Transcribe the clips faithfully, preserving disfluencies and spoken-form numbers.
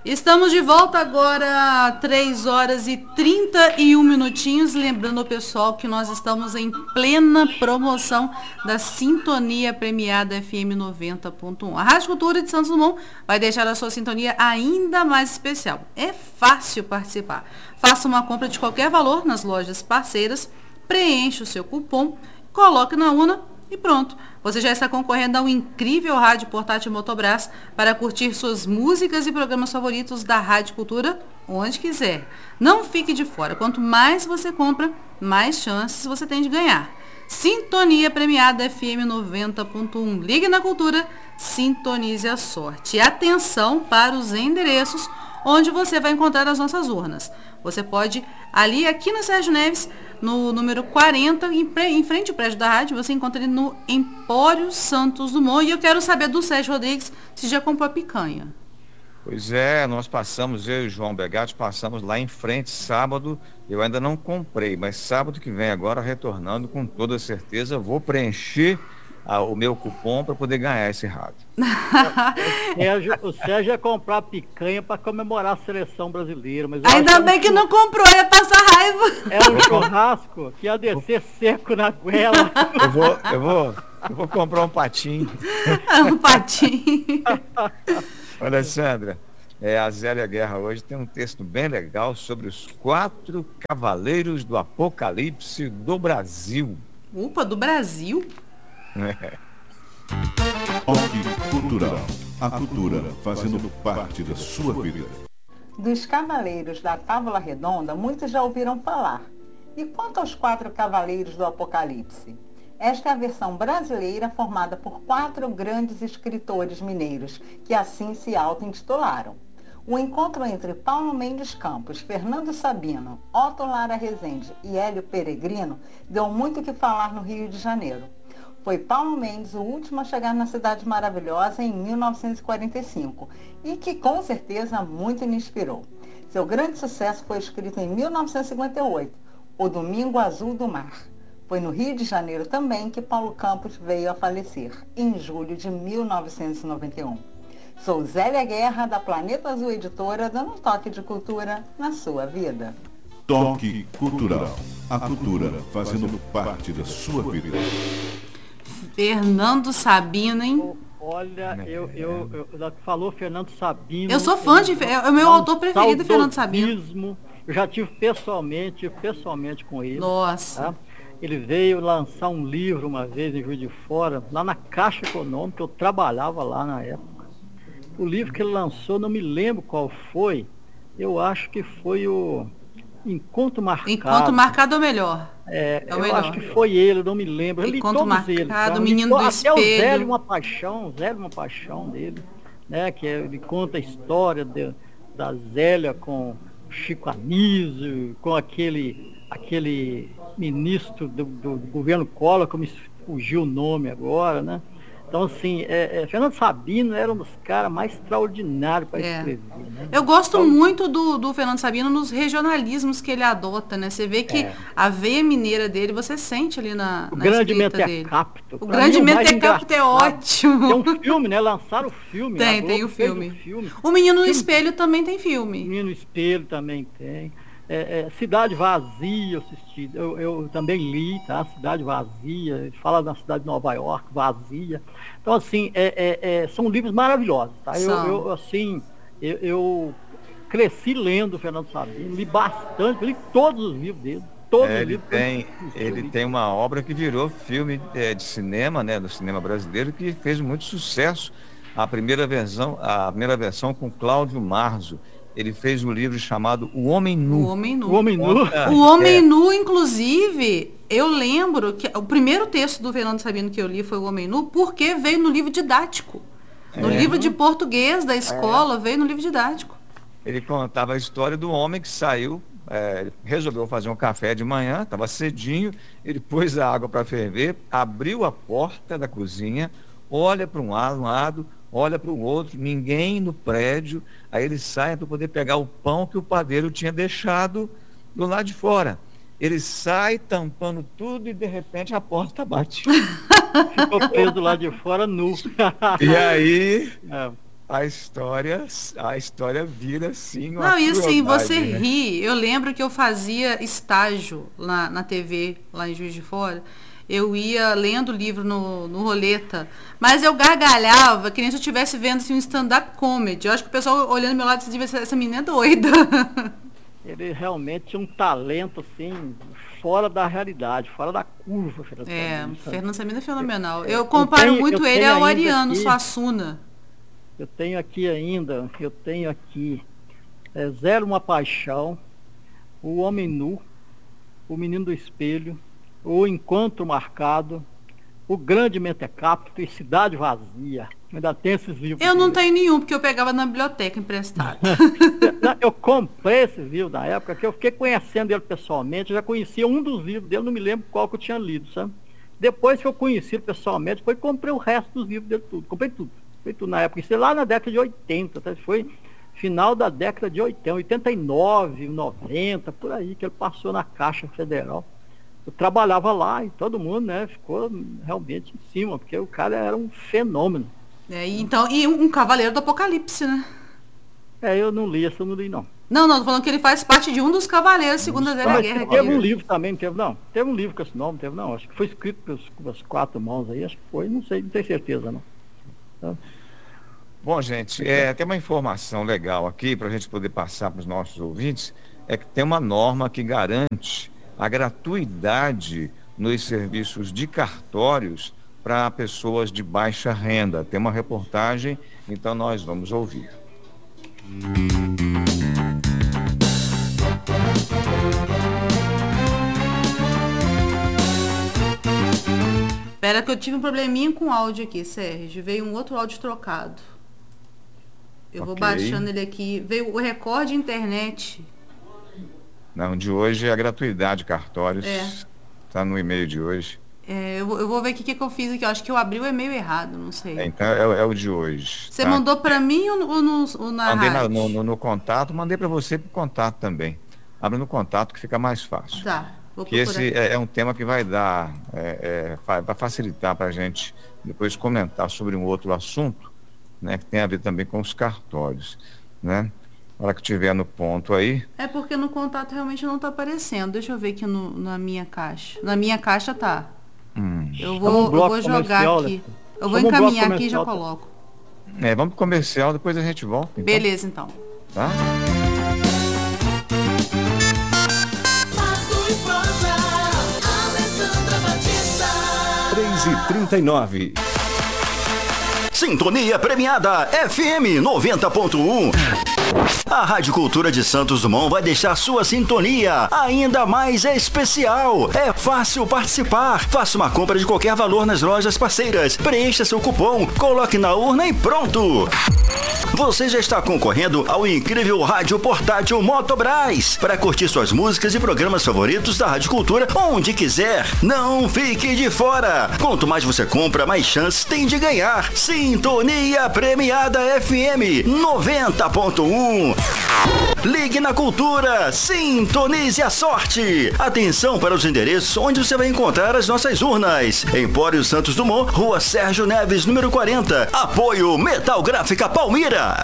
Estamos de volta agora, três horas e trinta e um minutinhos. Lembrando ao pessoal que nós estamos em plena promoção da Sintonia Premiada F M noventa ponto um. A Rádio Cultura de Santos Dumont vai deixar a sua sintonia ainda mais especial. É fácil participar. Faça uma compra de qualquer valor nas lojas parceiras, preencha o seu cupom, coloque na urna e pronto. Você já está concorrendo a um incrível rádio portátil Motobras para curtir suas músicas e programas favoritos da Rádio Cultura onde quiser. Não fique de fora. Quanto mais você compra, mais chances você tem de ganhar. Sintonia Premiada F M noventa ponto um. Ligue na Cultura, sintonize a sorte. E atenção para os endereços onde você vai encontrar as nossas urnas. Você pode, ali aqui no Sérgio Neves, no número quarenta, em, em frente ao prédio da rádio, você encontra ele no Empório Santos Dumont. E eu quero saber do Sérgio Rodrigues se já comprou a picanha. Pois é, nós passamos, eu e o João Begatti, passamos lá em frente sábado. Eu ainda não comprei, mas sábado que vem agora, retornando com toda certeza, vou preencher a, o meu cupom para poder ganhar esse rádio. o, Sérgio, o Sérgio ia comprar picanha para comemorar a seleção brasileira. Mas ainda bem que, que não comprou, ia passar raiva. É um churrasco que ia descer seco na goela. Eu vou, eu vou, eu vou comprar um patinho. Um patinho. Olha, Sandra, é, a Zélia Guerra hoje tem um texto bem legal sobre os quatro cavaleiros do Apocalipse do Brasil. Opa, do Brasil? É. Toque Cultural. A cultura fazendo parte da sua vida. Dos Cavaleiros da Távola Redonda, muitos já ouviram falar. E quanto aos quatro Cavaleiros do Apocalipse? Esta é a versão brasileira formada por quatro grandes escritores mineiros, que assim se auto-intitularam. O encontro entre Paulo Mendes Campos, Fernando Sabino, Otto Lara Rezende e Hélio Peregrino deu muito o que falar no Rio de Janeiro. Foi Paulo Mendes o último a chegar na Cidade Maravilhosa em mil novecentos e quarenta e cinco e que com certeza muito lhe inspirou. Seu grande sucesso foi escrito em mil novecentos e cinquenta e oito, O Domingo Azul do Mar. Foi no Rio de Janeiro também que Paulo Campos veio a falecer, em julho de mil novecentos e noventa e um. Sou Zélia Guerra, da Planeta Azul Editora, dando um toque de cultura na sua vida. Toque Cultural. A cultura fazendo parte da sua vida. Fernando Sabino, hein? Olha, eu, eu, eu falou Fernando Sabino. Eu sou fã de, é o meu autor preferido, Fernando Sabino. Eu já tive pessoalmente, pessoalmente com ele. Nossa. Tá? Ele veio lançar um livro uma vez em Juiz de Fora, lá na Caixa Econômica, eu trabalhava lá na época. O livro que ele lançou, não me lembro qual foi, eu acho que foi o Encontro Marcado. Encontro Marcado é o melhor. É, é o eu melhor. acho que foi ele, eu não me lembro. Eu li Encontro todos Marcado, eles, tá? Menino do Até Espelho. o Zélio, uma paixão, Zélio, uma paixão dele, né? Que é, ele conta a história de, da Zélia com Chico Anísio, com aquele, aquele ministro do, do governo Collor, como fugiu o nome agora, né? Então, assim, é, é, Fernando Sabino era um dos caras mais extraordinários para é. escrever. Né? Eu gosto então, muito do, do Fernando Sabino nos regionalismos que ele adota, né? Você vê que é. a veia mineira dele, você sente ali na, o na grande escrita dele. Mentecapto. O grande Mentecapto é ótimo. Tem um filme, né? Lançaram o filme. Tem, tem o filme. Um filme. O Menino no Espelho também tem filme. O Menino no Espelho também tem. É, é, Cidade Vazia, eu assisti, eu, eu também li, tá? Cidade Vazia, fala da cidade de Nova York, vazia. Então, assim, é, é, é, são livros maravilhosos, tá? Eu, eu, assim, eu, eu cresci lendo o Fernando Sabino, li bastante, li todos os livros dele. Todos é, os ele livros tem, ele tem uma obra que virou filme é, de cinema, né? Do cinema brasileiro, que fez muito sucesso. A primeira versão, a primeira versão com Cláudio Marzo. Ele fez um livro chamado O Homem Nu. O Homem Nu. O Homem Nu, o Homem é. Nu, inclusive, eu lembro que o primeiro texto do Fernando Sabino que eu li foi O Homem Nu, porque veio no livro didático. No é. livro de português da escola, é. veio no livro didático. Ele contava a história do homem que saiu, é, resolveu fazer um café de manhã, estava cedinho, ele pôs a água para ferver, abriu a porta da cozinha, olha para um lado, um lado, olha para o outro, ninguém no prédio, aí ele sai para poder pegar o pão que o padeiro tinha deixado do lado de fora. Ele sai tampando tudo e de repente a porta bate. Ficou preso lá de fora nu. E aí, é. a história, a história vira sim uma Não, e assim, crueldade, você né? ri. Eu lembro que eu fazia estágio lá na T V, lá em Juiz de Fora. Eu ia lendo o livro no, no roleta, mas eu gargalhava que nem se eu estivesse vendo assim, um stand-up comedy. Eu acho que o pessoal olhando do meu lado dizia, essa menina é doida. Ele realmente tinha um talento, assim, fora da realidade, fora da curva. Fernando É, Sabino, sabe? Fernando Sabino é fenomenal. Eu- Eu eu comparo tenho- muito eu ele tenho ao ainda Ariano aqui- Suassuna. Eu tenho aqui ainda, eu tenho aqui é, Zero Uma Paixão, O Homem Nu, O Menino do Espelho, O Encontro Marcado, O Grande Mentecapto e Cidade Vazia. Ainda tem esses livros. Eu não dele. tenho nenhum, porque eu pegava na biblioteca emprestado. Não, eu comprei esse livro na época que eu fiquei conhecendo ele pessoalmente, eu já conhecia um dos livros dele, não me lembro qual que eu tinha lido, sabe? Depois que eu conheci ele pessoalmente, foi comprei o resto dos livros dele tudo, comprei tudo, comprei tudo na época, isso é lá na década de oitenta, tá? Foi final da década de oitenta, oitenta e nove, noventa, por aí, que ele passou na Caixa Federal. Eu trabalhava lá e todo mundo, né, ficou realmente em cima, porque o cara era um fenômeno. É, e então, e um, um Cavaleiro do Apocalipse, né? É, eu não li, essa eu não li não. Não, não, tô falando que ele faz parte de um dos Cavaleiros, Segunda Velha Mas Guerra. teve um aqui. livro também, não teve não? Teve um livro com esse nome, não teve não? Acho que foi escrito pelos, pelas quatro mãos aí, acho que foi, não sei, não tenho certeza não. Tá? Bom, gente, é, tem uma informação legal aqui para a gente poder passar para os nossos ouvintes, é que tem uma norma que garante a gratuidade nos serviços de cartórios para pessoas de baixa renda. Tem uma reportagem, então nós vamos ouvir. Espera que eu tive um probleminha com o áudio aqui, Sérgio. Veio um outro áudio trocado. Eu vou Ok. baixando ele aqui. Veio o recorde internet. Não, de hoje é a gratuidade cartórios. É. Está no e-mail de hoje. É, eu, vou, eu vou ver o que, que eu fiz aqui. Eu acho que eu abri o e-mail errado, não sei. É, então é, é o de hoje. Você tá? mandou pra mim ou, no- ou no, ou na Mandei na- rádio? no, no- no contato, mandei para você pro contato também. Abre no contato que fica mais fácil. Tá, vou Que procurar. esse é, é um tema que vai dar, é, é, fa- vai facilitar para a gente depois comentar sobre um outro assunto, né, que tem a ver também com os cartórios, né? Na hora que tiver no ponto aí, É porque no contato realmente não tá aparecendo. Deixa eu ver aqui no- na minha caixa. Na minha caixa tá. hum, Eu Chama vou, um eu bloco vou jogar comercial, aqui. né? Eu vou Chama um bloco encaminhar aqui e já comercial. coloco. é, vamos pro comercial, depois a gente volta. Então, Beleza, então. tá? Passo e Prosa, Alessandra Batista. três e trinta e nove. Sintonia Premiada F M noventa ponto um. A Rádio Cultura de Santos Dumont vai deixar sua sintonia ainda mais especial. É fácil participar. Faça uma compra de qualquer valor nas lojas parceiras. Preencha seu cupom, coloque na urna e pronto. Você já está concorrendo ao incrível rádio portátil Motobras para curtir suas músicas e programas favoritos da Rádio Cultura onde quiser. Não fique de fora. Quanto mais você compra, mais chances tem de ganhar. Sintonia Premiada F M noventa ponto um. Ligue na Cultura, sintonize a sorte. Atenção para os endereços onde você vai encontrar as nossas urnas. Empório Santos Dumont, Rua Sérgio Neves, número quarenta. Apoio Metal Gráfica Palmira.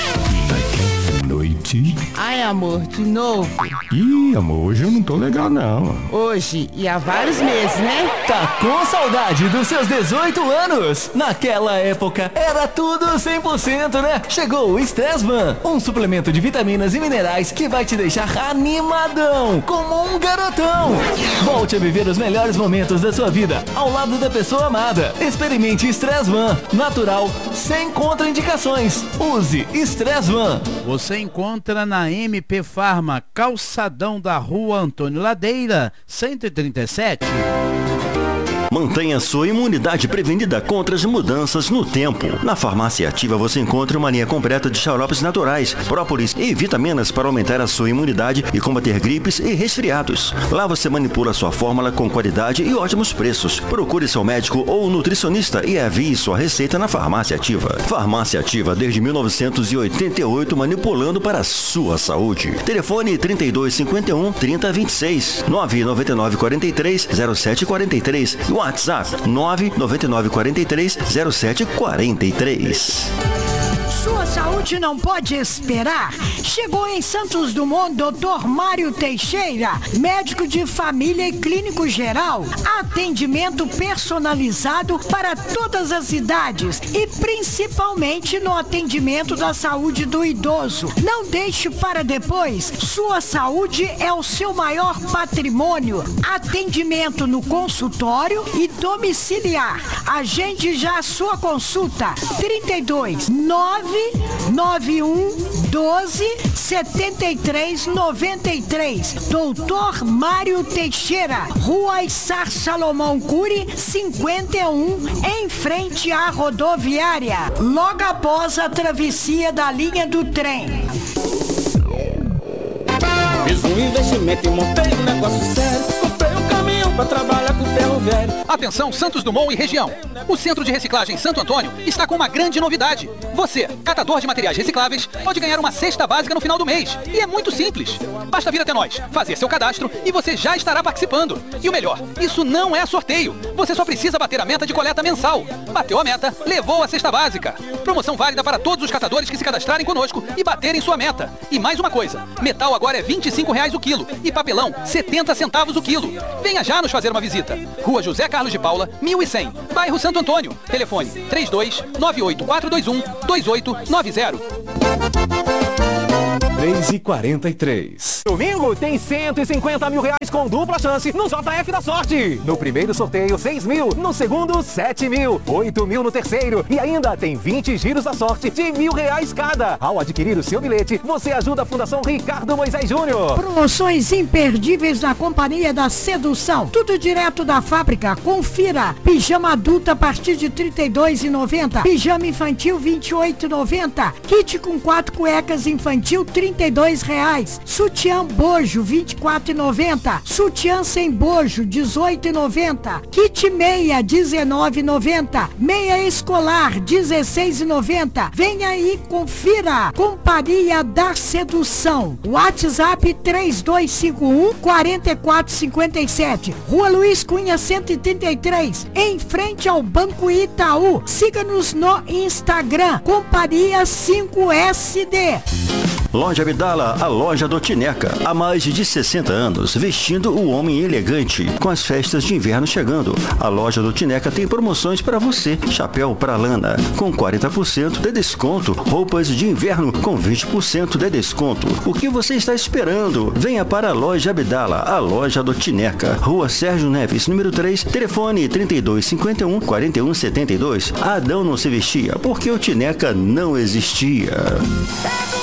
Noite. Ai, amor, de novo. Ih, amor, hoje eu não tô legal, não. Hoje e há vários meses, né? Tá com saudade dos seus dezoito anos? Naquela época era tudo cem por cento, né? Chegou o Stressman, um suplemento de vitaminas e minerais que vai te deixar animadão, como um garotão. Volte a viver os melhores momentos da sua vida ao lado da pessoa amada. Experimente Stressman, natural, sem contraindicações. Use Stressman. Você encontra na M P Farma, calçadão da Rua Antônio Ladeira, cento e trinta e sete. Mantenha sua imunidade prevenida contra as mudanças no tempo. Na Farmácia Ativa você encontra uma linha completa de xaropes naturais, própolis e vitaminas para aumentar a sua imunidade e combater gripes e resfriados. Lá você manipula sua fórmula com qualidade e ótimos preços. Procure seu médico ou nutricionista e envie sua receita na Farmácia Ativa. Farmácia Ativa desde mil novecentos e oitenta e oito, manipulando para a sua saúde. Telefone trinta e dois cinquenta e um, trinta vinte e seis, nove nove nove quatro três, zero sete quatro três. WhatsApp nove nove nove quatro três, zero sete quatro três. Sua saúde não pode esperar. Chegou em Santos Dumont doutor Mário Teixeira, médico de família e clínico geral. Atendimento personalizado para todas as idades e principalmente no atendimento da saúde do idoso. Não deixe para depois. Sua saúde é o seu maior patrimônio. Atendimento no consultório e domiciliar. Agende já a sua consulta. trinta e dois, nove nove um, doze, setenta e três, noventa e três. doutor Mário Teixeira, Rua Issar Salomão Cury, cinquenta e um, em frente à rodoviária, logo após a travessia da linha do trem. Fiz um investimento e montei um negócio sério. Comprei um caminhão pra trabalhar com ferro velho. Atenção Santos Dumont e região. O Centro de Reciclagem Santo Antônio está com uma grande novidade. Você, catador de materiais recicláveis, pode ganhar uma cesta básica no final do mês. E é muito simples. Basta vir até nós, fazer seu cadastro e você já estará participando. E o melhor, isso não é sorteio. Você só precisa bater a meta de coleta mensal. Bateu a meta, levou a cesta básica. Promoção válida para todos os catadores que se cadastrarem conosco e baterem sua meta. E mais uma coisa, metal agora é vinte e cinco reais o quilo e papelão setenta centavos o quilo. Venha já nos fazer uma visita. Rua José Carlos de Paula, mil e cem, bairro Santo Antônio. Telefone três dois nove oito quatro dois um, dois oito nove zero. três e quarenta e três. Domingo tem cento e cinquenta mil reais com dupla chance no J F da Sorte. No primeiro sorteio, seis mil. No segundo, sete mil. oito mil no terceiro. E ainda tem vinte giros da sorte de mil reais cada. Ao adquirir o seu bilhete, você ajuda a Fundação Ricardo Moisés Júnior. Promoções imperdíveis na Companhia da Sedução. Tudo direto da fábrica. Confira. Pijama adulto a partir de trinta e dois reais e noventa centavos. Pijama infantil vinte e oito reais e noventa centavos. Kit com quatro cuecas infantil trinta e dois reais. Sutiã bojo vinte e quatro reais e noventa centavos. Sutiã sem bojo dezoito reais e noventa centavos. Kit meia dezenove reais e noventa centavos. Meia escolar dezesseis reais e noventa centavos. Venha aí, confira. Companhia da Sedução. WhatsApp três dois cinco um, quatro quatro cinco sete. Rua Luiz Cunha cento e trinta e três, em frente ao Banco Itaú. Siga-nos no Instagram. Companhia cinco S D. Loja Abdala, a loja do Tineca. Há mais de sessenta anos, vestindo o homem elegante. Com as festas de inverno chegando, a loja do Tineca tem promoções para você. Chapéu para lana, com quarenta por cento de desconto. Roupas de inverno, com vinte por cento de desconto. O que você está esperando? Venha para a loja Abdala, a loja do Tineca. Rua Sérgio Neves, número três, telefone trinta e dois cinquenta e um, quarenta e um setenta e dois. Adão não se vestia porque o Tineca não existia.